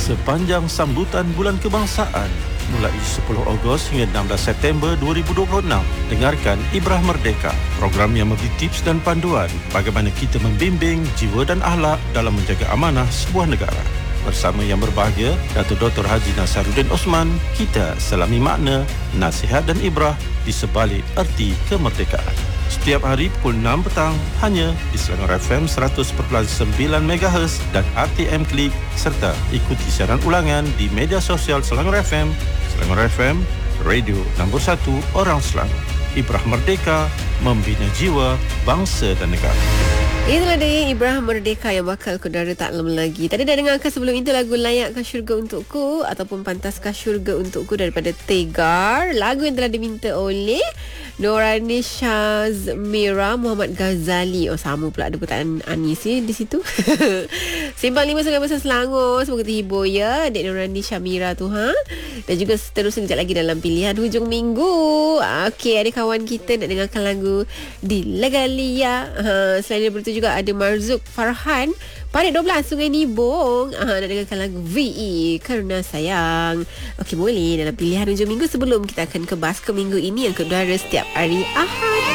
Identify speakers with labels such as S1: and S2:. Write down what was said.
S1: sepanjang sambutan Bulan Kebangsaan mulai 10 Ogos hingga 16 September 2026. Dengarkan Ibrah Merdeka, program yang memberi tips dan panduan bagaimana kita membimbing jiwa dan akhlak dalam menjaga amanah sebuah negara. Bersama yang berbahagia, Datuk Dr. Haji Nasaruddin Osman, kita selami makna, nasihat dan ibrah di sebalik erti kemerdekaan. Setiap hari pukul 6 petang hanya di Selangor FM 100.9 MHz dan RTM Klik, serta ikuti siaran ulangan di media sosial Selangor FM, Selangor FM, radio nombor 1 orang Selangor. Ibrah Merdeka, membina jiwa, bangsa dan negara.
S2: Itulah dia Ibrah Merdeka yang bakal kedara tak lama lagi. Tadi dah dengarkan sebelum itu lagu Layakkah Syurga Untukku ataupun Pantaskah Syurga Untukku daripada Tegar. Lagu yang telah diminta oleh Norani Shazmira Muhammad Ghazali. Oh, sama pula ada perkataan Anis di situ. Simpang 5 Sungai Besar Selangor. Semoga terhibur ya Dek Norani Syamira tu ha. Dan juga seterusnya kejap lagi dalam pilihan hujung minggu. Okey, ada kawan kita nak dengarkan lagu di Legalia. Selain daripada itu juga ada Marzuq Farhan Parit 12 Sungai Nibong. Nak dengarkan lagu VE Kerana Sayang. Okey, boleh dalam pilihan hujung minggu sebelum kita akan kebas ke minggu ini yang kedua setiap hari Ahad.